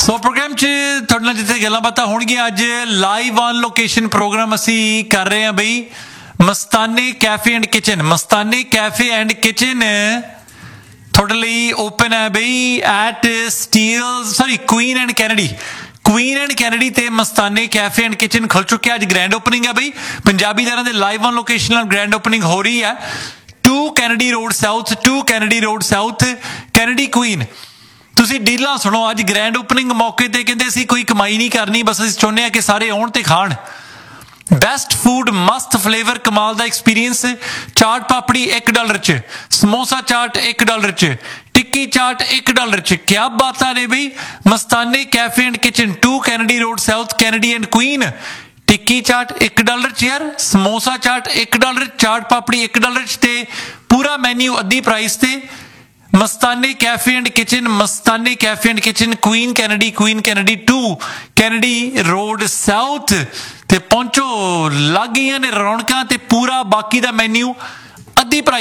ਸੋ programme 'ਚ ਤੁਹਾਡੇ ਨਾਲ ਜਿੱਥੇ ਗੱਲਾਂ ਬਾਤਾਂ ਹੋਣਗੀਆਂ ਅੱਜ ਲਾਈਵ ਔਨ ਲੋਕੇਸ਼ਨ ਪ੍ਰੋਗਰਾਮ ਅਸੀਂ ਕਰ ਰਹੇ ਹਾਂ ਬਈ ਮਸਤਾਨੇ cafe and kitchen. Mastaney cafe and kitchen ਤੁਹਾਡੇ ਲਈ ਓਪਨ ਹੈ ਬਈ ਐਟ ਕੁਈਨ ਐਂਡ ਕੈਨੇਡੀ ਤੇ ਮਸਤਾਨੇ ਕੈਫੇ ਐਂਡ ਕਿਚਨ ਖੁੱਲ ਚੁੱਕਿਆ। ਅੱਜ ਗ੍ਰੈਂਡ ਓਪਨਿੰਗ ਹੈ ਬਈ ਪੰਜਾਬੀ ਦਾਰਾਂ ਦੇ ਲਾਈਵ ਔਨ ਲੋਕੇਸ਼ਨ ਨਾਲ ਗ੍ਰੈਂਡ ਓਪਨਿੰਗ ਹੋ ਰਹੀ ਹੈ। 2 Kennedy road south Kennedy Queen. ਤੁਸੀਂ ਡੀਲਾਂ ਸੁਣੋ। ਅੱਜ ਗ੍ਰੈਂਡ ਓਪਨਿੰਗ ਮੌਕੇ ਤੇ ਕਹਿੰਦੇ ਅਸੀਂ ਕੋਈ ਕਮਾਈ ਨਹੀਂ ਕਰਨੀ, ਬਸ ਅਸੀਂ ਚਾਹੁੰਦੇ ਹਾਂ ਕਿ ਸਾਰੇ ਆਉਣ ਤੇ ਖਾਣ। ਬੈਸਟ ਫੂਡ, ਮਸਤ ਫਲੇਵਰ, ਕਮਾਲ ਦਾ ਐਕਸਪੀਰੀਅੰਸ। ਚਾਟ ਪਾਪੜੀ $1 'ਚ, ਸਮੋਸਾ ਚਾਟ $1 'ਚ, ਟਿੱਕੀ ਚਾਟ $1 'ਚ। ਕਿਆ ਬਾਤਾਂ ਨੇ ਬਈ। ਮਸਤਾਨੇ cafe and kitchen 2 Kennedy road south Kennedy and Queen. ਟਿੱਕੀ ਚਾਟ $1 'ਚ ਯਾਰ, ਸਮੋਸਾ ਚਾਟ $1, ਚਾਟ ਪਾਪੜੀ $1 'ਚ ਤੇ ਪੂਰਾ ਮੈਨਿਊ ਅੱਧੀ ਪ੍ਰਾਈਸ ਤੇ। ਮਸਤਾਨੇ cafe and kitchen Queen Kennedy 2 Kennedy road south ਤੇ ਪਹੁੰਚੋ। ਲੱਗ ਗਈਆਂ ਨੇ ਰੌਣਕਾਂ ਤੇ ਪੂਰਾ ਬਾਕੀ ਦਾ ਮੈਨਿਊ ਅੱਧੀ ਪ੍ਰਾਈਸ